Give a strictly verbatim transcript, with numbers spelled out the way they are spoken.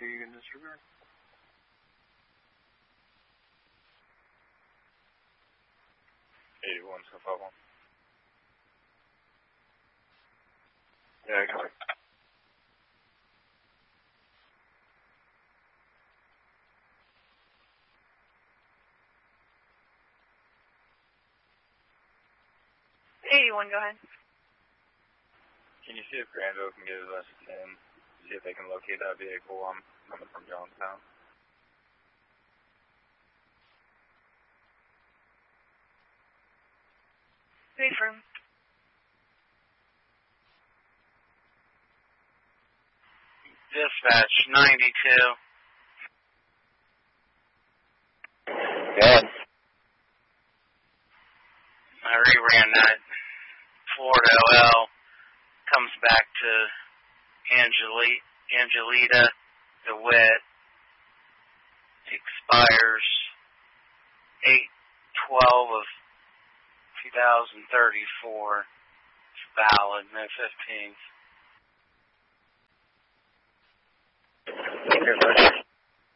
you in this regard? eighty-one, so five one. Yeah, I got it. eighty-one, go ahead. Can you see if Granville can get his S ten? See if they can locate that vehicle. I'm coming from Johnstown. Wait for him. Dispatch, ninety-two. Good. I reran that Florida O L, comes back to Angelita, Angelita DeWitt, expires eight twelve of two thousand thirty-four, it's valid, May fifteenth. Okay,